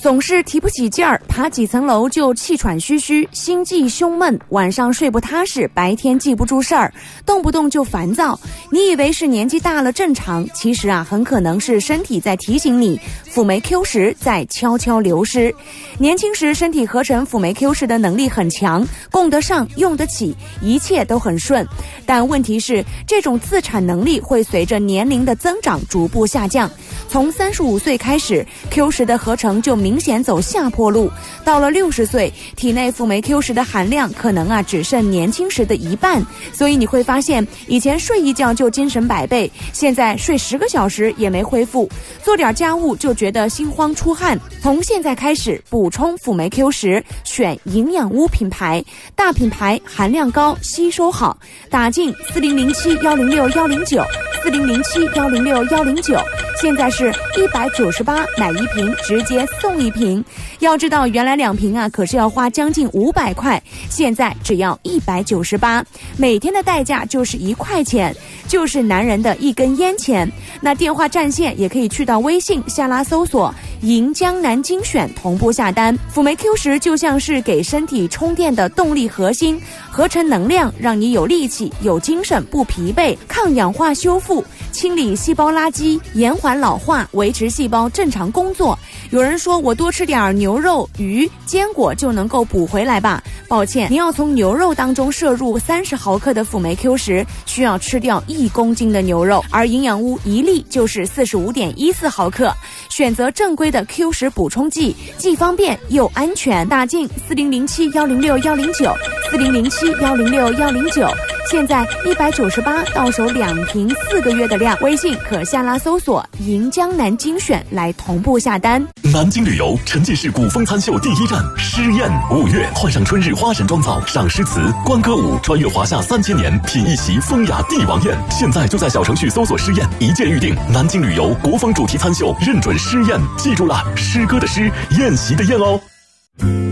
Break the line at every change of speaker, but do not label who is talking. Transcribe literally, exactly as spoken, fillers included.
总是提不起劲儿，爬几层楼就气喘吁吁，心悸胸闷，晚上睡不踏实，白天记不住事儿，动不动就烦躁。你以为是年纪大了正常，其实啊，很可能是身体在提醒你，辅酶 Q 十在悄悄流失。年轻时身体合成辅酶 Q 十的能力很强，供得上用得起，一切都很顺。但问题是，这种自产能力会随着年龄的增长逐步下降。从三十五岁开始 ，Q 十的合成就明显走下坡路。到了六十岁，体内辅酶 Q 十的含量可能啊只剩年轻时的一半。所以你会发现，以前睡一觉就精神百倍，现在睡十个小时也没恢复，做点家务就觉得心慌出汗。从现在开始补充辅酶 Q 十，选营养屋品牌，大品牌含量高，吸收好。打进四零零七幺零六幺零九，四零零七幺零六幺零九。现在是一百九十八买一瓶直接送一瓶，要知道原来两瓶啊可是要花将近五百块，现在只要一百九十八，每天的代价就是一块钱，就是男人的一根烟钱。那电话占线也可以去到微信下拉搜索银江南精选同步下单。辅酶 Q 十就像是给身体充电的动力核心，合成能量让你有力气有精神不疲惫，抗氧化修复，清理细胞垃圾，延缓老化，维持细胞正常工作。有人说我多吃点牛肉、鱼、坚果就能够补回来吧？抱歉，你要从牛肉当中摄入三十毫克的辅酶 Q 十，需要吃掉一公斤的牛肉，而营养屋一粒就是四十五点一四毫克。选择正规的 Q 十补充剂，既方便又安全。打进四零零七幺零六幺零九，四零零七幺零六幺零九。现在一百九十八，到手两瓶四个月的量。微信可下拉搜索银江南精选来同步下单。
南京旅游沉浸式古风餐秀第一站诗宴，五月换上春日花神妆造，赏诗词、观歌舞，穿越华夏三千年，品一席风雅帝王宴。现在就在小程序搜索诗宴，一键预定。南京旅游国风主题餐秀，认准诗宴，记住了，诗歌的诗，宴席的宴哦。